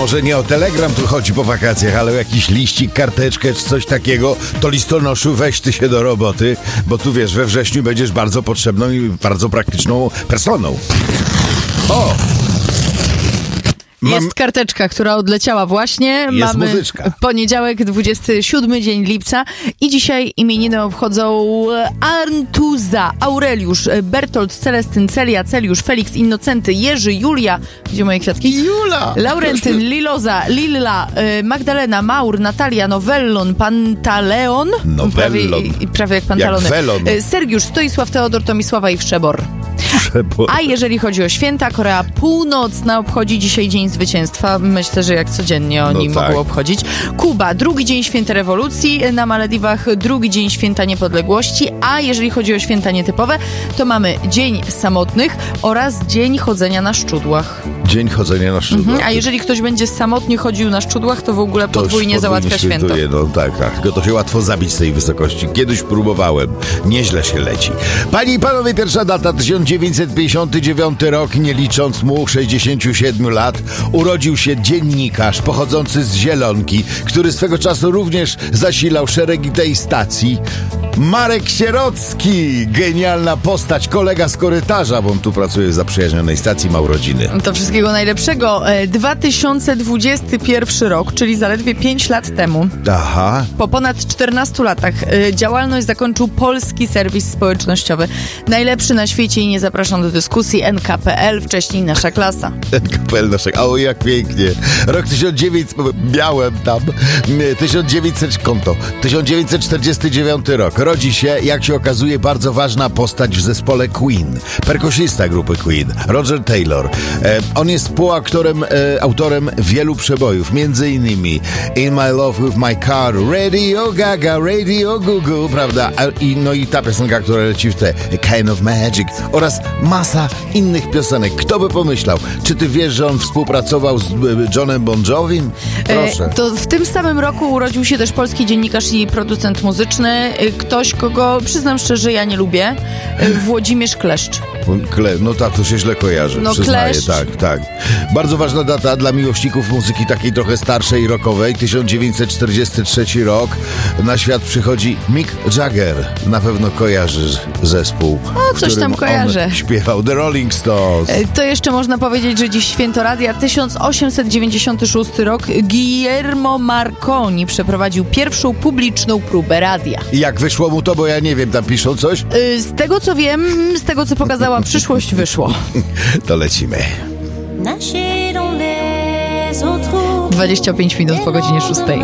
może nie o telegram tu chodzi po wakacjach, ale o jakiś liścik, karteczkę czy coś takiego, to listonoszu weź ty się do roboty, bo tu wiesz, we wrześniu będziesz bardzo potrzebną i bardzo praktyczną personą. O! Jest karteczka, która odleciała właśnie. Jest Mamy muzyczka. poniedziałek, 27 dzień lipca i dzisiaj imieniny obchodzą Artuza, Aureliusz, Bertolt, Celestyn, Celia, Celiusz, Felix, Innocenty, Jerzy, Julia, gdzie moje kwiatki? Jula! Laurentyn, Liloza, Lilla, Magdalena, Maur, Natalia, Nowellon, Pantaleon. Prawie jak Pantalony. Sergiusz, Stoisław, Teodor, Tomisława i Wszebor. A jeżeli chodzi o święta, Korea Północna obchodzi dzisiaj Dzień Zwycięstwa. Myślę, że jak codziennie oni mogą obchodzić. Kuba, drugi dzień święta rewolucji. Na Malediwach drugi dzień święta niepodległości. A jeżeli chodzi o święta nietypowe, to mamy Dzień Samotnych oraz Dzień Chodzenia na Szczudłach. Dzień chodzenia na szczudłach. A jeżeli ktoś będzie samotnie chodził na szczudłach, to w ogóle podwójnie załatwia święto. No tak. Tylko to się łatwo zabić z tej wysokości. Kiedyś próbowałem. Nieźle się leci. Panie i panowie, pierwsza data 1959 rok, nie licząc mu 67 lat, urodził się dziennikarz pochodzący z Zielonki, który swego czasu również zasilał szeregi tej stacji. Marek Sierocki, genialna postać, kolega z korytarza, bo on tu pracuje w zaprzyjaźnionej stacji, ma urodziny. To wszystkiego najlepszego. 2021 rok, czyli zaledwie 5 lat temu. Aha. Po ponad 14 latach działalność zakończył Polski Serwis Społecznościowy. Najlepszy na świecie i nie zapraszam do dyskusji. NKPL, wcześniej Nasza Klasa. NKPL, nasza... O, jak pięknie. Rok 1900... Miałem tam. 1949 rok. Rodzi się, jak się okazuje, bardzo ważna postać w zespole Queen. Perkusista grupy Queen, Roger Taylor. On jest autorem wielu przebojów, między innymi In My Love With My Car, Radio Gaga, Radio Gugu, prawda? I ta piosenka, która leci w te Kind of Magic oraz masa innych piosenek. Kto by pomyślał? Czy ty wiesz, że on współpracował z Johnem Bon Jovim? Proszę. To w tym samym roku urodził się też polski dziennikarz i producent muzyczny. Ktoś, kogo przyznam szczerze, ja nie lubię. Włodzimierz Kleszcz. No tak, to się źle kojarzy, przyznaję. Tak. Bardzo ważna data dla miłośników muzyki takiej trochę starszej i rockowej. 1943 rok. Na świat przychodzi Mick Jagger. Na pewno kojarzysz zespół, coś tam kojarzę. Śpiewał The Rolling Stones. To jeszcze można powiedzieć, że dziś święto radia. 1896 rok. Guillermo Marconi przeprowadził pierwszą publiczną próbę radia. I jak wyszło mu to, bo ja nie wiem, tam piszą coś? Z tego co wiem, z tego co pokazała przyszłość, wyszło. To lecimy. 25 minut po godzinie 6.